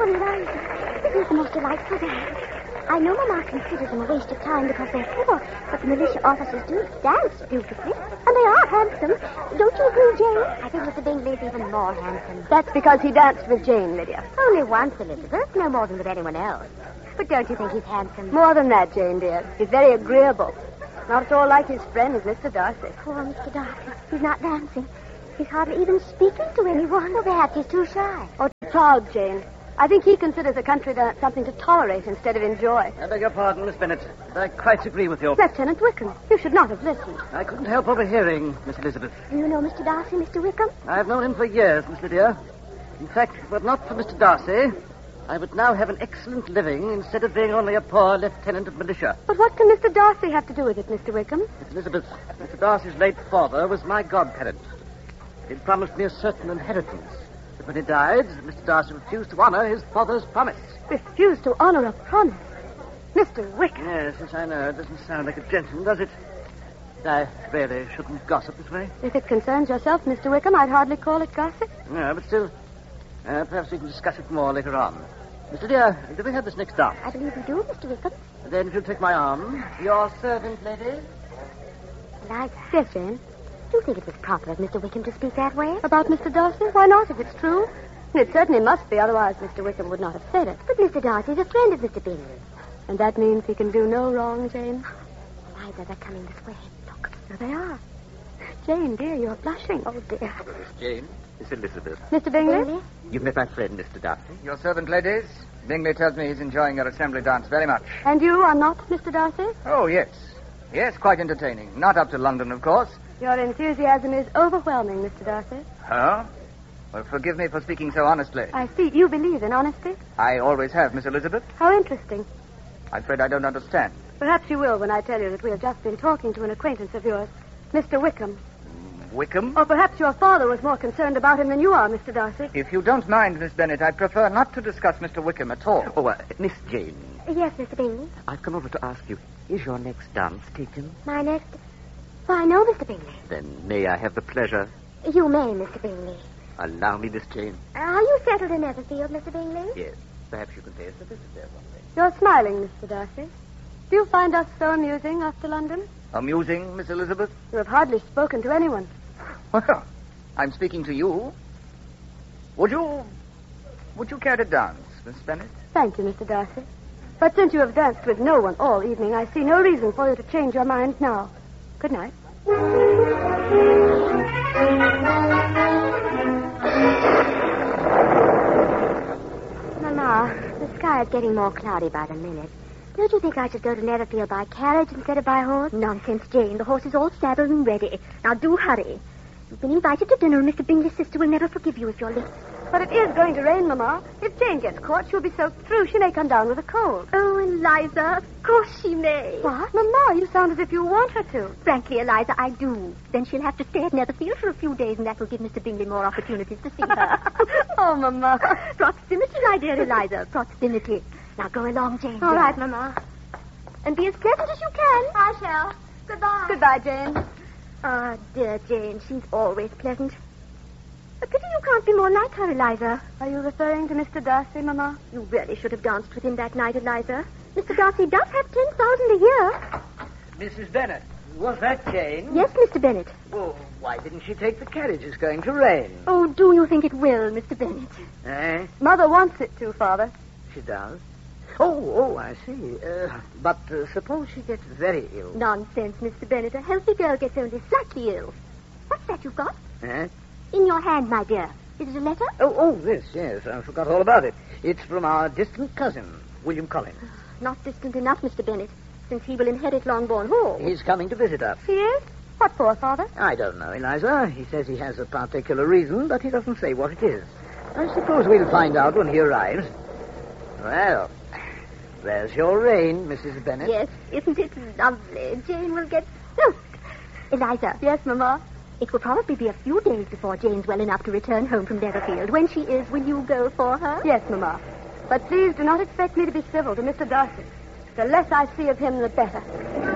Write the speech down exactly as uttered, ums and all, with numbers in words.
Eliza, this is the most delightful day. I know Mama considers them a waste of time because they're poor, but the militia officers do dance beautifully, and they are handsome. Don't you agree, Jane? I think Mister Bingley is even more handsome. That's because he danced with Jane, Lydia. Only once, Elizabeth, no more than with anyone else. But don't you think he's handsome? More than that, Jane, dear. He's very agreeable. Not at all like his friend, Mister Darcy. Poor Mister Darcy. He's not dancing. He's hardly even speaking to anyone. Well, perhaps he's too shy. Oh, proud, Jane. I think he considers a country dance something to tolerate instead of enjoy. I beg your pardon, Miss Bennet. I quite agree with you. Lieutenant Wickham, you should not have listened. I couldn't help overhearing, Miss Elizabeth. Do you know Mister Darcy, Mister Wickham? I've known him for years, Miss Lydia. In fact, were it not for Mister Darcy, I would now have an excellent living instead of being only a poor lieutenant of militia. But what can Mister Darcy have to do with it, Mister Wickham? Miss Elizabeth, Mister Darcy's late father was my godparent. He'd promised me a certain inheritance. But when he died, Mister Darcy refused to honor his father's promise. Refused to honor a promise? Mister Wickham. Yes, yes, I know. It doesn't sound like a gentleman, does it? I really shouldn't gossip this way. If it concerns yourself, Mister Wickham, I'd hardly call it gossip. No, but still, uh, perhaps we can discuss it more later on. Mister Dear, do we have this next dance? I believe we do, Mister Wickham. Then if you'll take my arm, your servant, lady. Eliza. Yes, Jane? Do you think it was proper of Mister Wickham to speak that way? About Mister Darcy? Why not, if it's true? And it certainly must be, otherwise Mister Wickham would not have said it. But Mister Darcy's a friend of Mister Bingley. And that means he can do no wrong, Jane? Eliza, they're coming this way. Look. There they are. Jane, dear, you're blushing. Oh, dear. Jane, Miss Elizabeth. Mister Bingley? Bingley? You've met my friend, Mister Darcy. Your servant, ladies. Bingley tells me he's enjoying your assembly dance very much. And you are not Mister Darcy? Oh, yes. Yes, quite entertaining. Not up to London, of course. Your enthusiasm is overwhelming, Mister Darcy. Oh? Well, forgive me for speaking so honestly. I see. You believe in honesty? I always have, Miss Elizabeth. How interesting. I'm afraid I don't understand. Perhaps you will when I tell you that we have just been talking to an acquaintance of yours, Mister Wickham. Wickham? Or perhaps your father was more concerned about him than you are, Mister Darcy. If you don't mind, Miss Bennet, I'd prefer not to discuss Mister Wickham at all. Oh, uh, Miss Jane, Yes, Mister Bingley. I've come over to ask you, is your next dance taken? My next... Why, no, Mister Bingley. Then may I have the pleasure? You may, Mister Bingley. Allow me, Miss Jane. Are you settled in Netherfield, Mister Bingley? Yes. Perhaps you can pay us a visit there one day. You're smiling, Mister Darcy. Do you find us so amusing after London? Amusing, Miss Elizabeth? You have hardly spoken to anyone. Well, I'm speaking to you. Would you... Would you care to dance, Miss Bennet? Thank you, Mister Darcy. But since you have danced with no one all evening, I see no reason for you to change your mind now. Good night. Mama, the sky is getting more cloudy by the minute. Don't you think I should go to Netherfield by carriage instead of by horse? Nonsense, Jane. The horse is all saddled and ready. Now do hurry. You've been invited to dinner, and Mister Bingley's sister will never forgive you if you're late. But it is going to rain, Mama. If Jane gets caught, she'll be soaked through. She may come down with a cold. Oh, Eliza, of course she may. What? Mama, you sound as if you want her to. Frankly, Eliza, I do. Then she'll have to stay at Netherfield for a few days, and that will give Mister Bingley more opportunities to see her. Oh, Mama. Proximity, my dear Eliza. Proximity. Now go along, Jane. All right, Mama. And be as pleasant as you can. I shall. Goodbye. Goodbye, Jane. Ah, dear Jane, she's always pleasant. A pity you can't be more like her, Eliza. Are you referring to Mister Darcy, Mama? You really should have danced with him that night, Eliza. Mister Darcy does have ten thousand a year. Missus Bennet, was that Jane? Yes, Mister Bennet. Well, why didn't she take the carriage? It's going to rain. Oh, do you think it will, Mister Bennet? Eh? Mother wants it to, Father. She does? Oh, oh, I see. Uh, but uh, suppose she gets very ill. Nonsense, Mister Bennet. A healthy girl gets only slightly ill. What's that you've got? Eh? In your hand, my dear. Is it a letter? Oh, oh, this, yes. I forgot all about it. It's from our distant cousin, William Collins. Not distant enough, Mister Bennet, since he will inherit Longbourn Hall. He's coming to visit us. He is? What for, Father? I don't know, Eliza. He says he has a particular reason, but he doesn't say what it is. I suppose we'll find out when he arrives. Well, there's your rain, Missus Bennet. Yes, isn't it lovely? Jane will get soaked. Eliza. Yes, Mama? It will probably be a few days before Jane's well enough to return home from Netherfield. When she is, will you go for her? Yes, Mama. But please do not expect me to be civil to Mister Darcy. The less I see of him, the better.